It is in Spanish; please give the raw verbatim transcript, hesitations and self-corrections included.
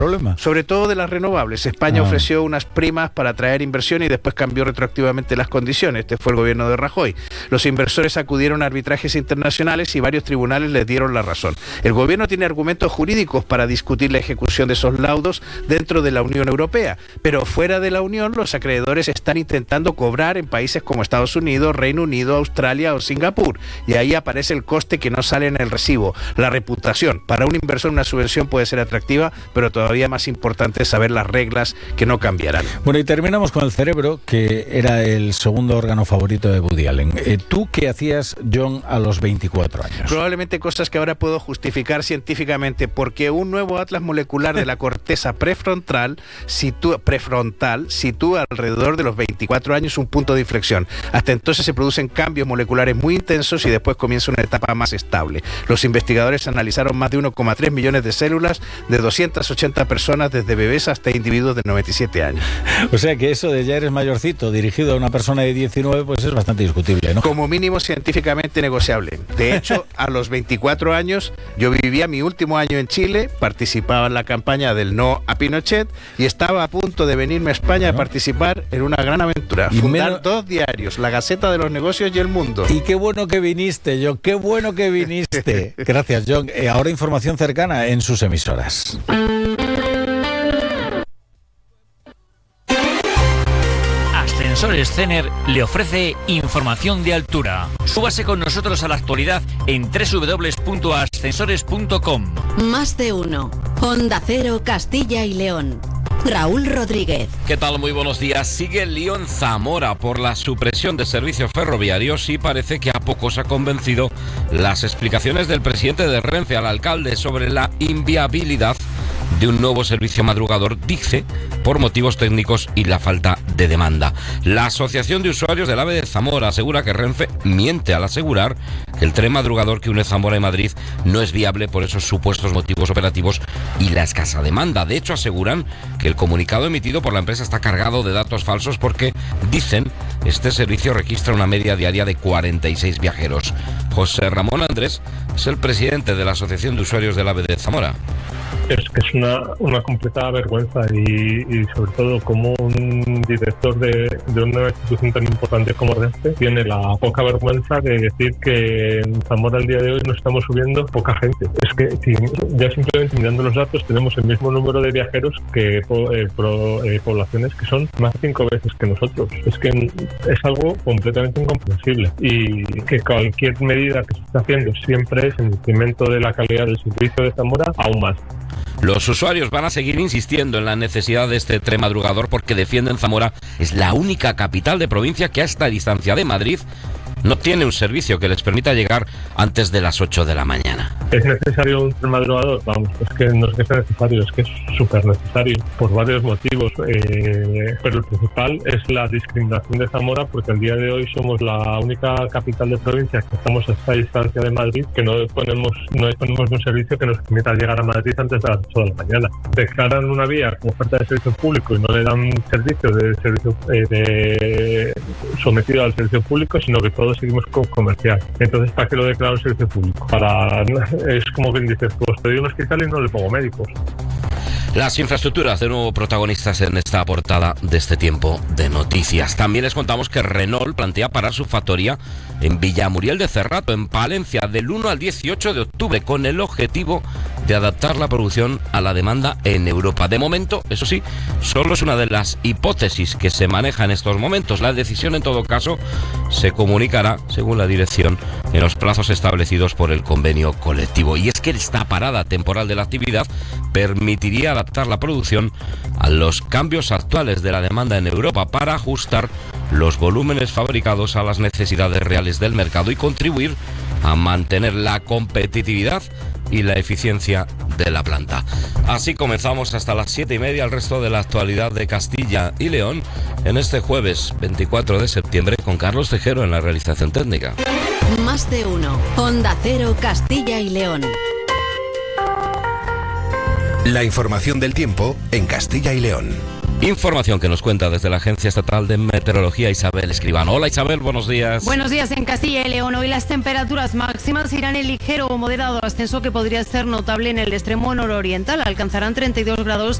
problema. Sobre todo de las renovables. España ah. ofreció unas primas para atraer inversión y después cambió retroactivamente las condiciones. Este fue el gobierno de Rajoy. Los inversores acudieron a arbitrajes internacionales y varios tribunales les dieron la razón. El gobierno tiene argumentos jurídicos para discutir la ejecución de esos laudos dentro de la Unión Europea, pero fuera de la Unión los acreedores están intentando cobrar en países como Estados Unidos, Reino Unido, Australia o Singapur, y ahí aparece el coste que no sale en el recibo, la reputación. Para un inversor una subvención puede ser atractiva, pero todavía más importante es saber las reglas que no cambiarán. Bueno, y terminamos con el cerebro, que era el segundo órgano favorito de Woody Allen. Eh, ¿Tú qué hacías, John, a los veinticuatro años? Probablemente cosas que ahora puedo justificar científicamente, porque un nuevo atlas molecular de la corteza prefrontal sitúa, prefrontal sitúa alrededor de los veinticuatro años un punto de inflexión. Hasta entonces se producen cambios moleculares muy intensos y después comienza una etapa más estable. Los investigadores analizaron más de uno coma tres millones de células de doscientas ochenta personas, desde bebés hasta individuos de noventa y siete años. O sea que eso de ya eres mayorcito dirigido a una persona de diecinueve, pues es bastante discutible, ¿no? Como mínimo científicamente negociable. De hecho, a los veinticuatro años yo vivía mi último año en Chile, participaba en la campaña del no a Pinochet y estaba a punto de venirme a España a participar en una gran aventura, y fundar menos... dos diarios, La Gaceta de los Negocios y El Mundo. Y qué bueno que viniste, John, qué bueno que viniste. Gracias, John. Eh, ahora información cercana en sus emisoras. Ascensores Cener le ofrece información de altura. Súbase con nosotros a la actualidad en doble u doble u doble u punto ascensores punto com. Más de uno. Onda Cero, Castilla y León. Raúl Rodríguez. ¿Qué tal? Muy buenos días. Sigue el lío en Zamora por la supresión de servicios ferroviarios y parece que a pocos ha convencido las explicaciones del presidente de Renfe al alcalde sobre la inviabilidad de un nuevo servicio madrugador, dice, por motivos técnicos y la falta de demanda. La Asociación de Usuarios del AVE de Zamora asegura que Renfe miente al asegurar que el tren madrugador que une Zamora y Madrid no es viable por esos supuestos motivos operativos y la escasa demanda. De hecho, aseguran que el comunicado emitido por la empresa está cargado de datos falsos porque, dicen, este servicio registra una media diaria de cuarenta y seis viajeros. José Ramón Andrés es el presidente de la Asociación de Usuarios del AVE de Zamora. Es que es una, una completa vergüenza y, y sobre todo como un director de, de una institución tan importante como Renfe tiene la poca vergüenza de decir que en Zamora al día de hoy no estamos subiendo poca gente. Es que si, ya simplemente mirando los datos tenemos el mismo número de viajeros que eh, pro, eh, poblaciones que son más de cinco veces que nosotros. Es que es algo completamente incomprensible y que cualquier medida que se está haciendo siempre es en detrimento de la calidad del servicio de Zamora aún más. Los usuarios van a seguir insistiendo en la necesidad de este tren madrugador porque defienden Zamora es la única capital de provincia que a esta distancia de Madrid no tiene un servicio que les permita llegar antes de las ocho de la mañana. ¿Es necesario un tren madrugador? Vamos, es que no es que sea necesario, es que es súper necesario por varios motivos, eh, pero el principal es la discriminación de Zamora porque el día de hoy somos la única capital de provincia que estamos a esta distancia de Madrid que no ponemos no disponemos de un servicio que nos permita llegar a Madrid antes de las ocho de la mañana. Declaran una vía como oferta de servicio público y no le dan servicio de servicio eh, de, sometido al servicio público, sino que todo seguimos con comercial. Entonces, ¿para qué lo declaro servicio público? Para es como quien dice, pues te doy un hospital y no le pongo médicos. Las infraestructuras, de nuevo protagonistas en esta portada de este tiempo de noticias. También les contamos que Renault plantea parar su factoría en Villamuriel de Cerrato, en Palencia, del uno al dieciocho de octubre, con el objetivo de adaptar la producción a la demanda en Europa. De momento, eso sí, solo es una de las hipótesis que se maneja en estos momentos. La decisión, en todo caso, se comunicará, según la dirección, en los plazos establecidos por el convenio colectivo. Y es que esta parada temporal de la actividad permitiría adaptar la producción a los cambios actuales de la demanda en Europa para ajustar los volúmenes fabricados a las necesidades reales del mercado y contribuir a mantener la competitividad y la eficiencia de la planta. Así comenzamos hasta las siete y media el resto de la actualidad de Castilla y León en este jueves veinticuatro de septiembre con Carlos Tejero en la realización técnica. Más de uno. Onda Cero, Castilla y León. La información del tiempo en Castilla y León. Información que nos cuenta desde la Agencia Estatal de Meteorología Isabel Escribano. Hola Isabel, buenos días. Buenos días. En Castilla y León hoy las temperaturas máximas irán en ligero o moderado ascenso que podría ser notable en el extremo nororiental. Alcanzarán treinta y dos grados